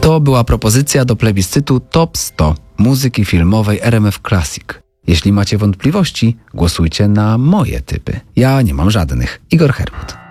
To była propozycja do plebiscytu Top 100 muzyki filmowej RMF Classic. Jeśli macie wątpliwości, głosujcie na moje typy. Ja nie mam żadnych. Igor Hermut.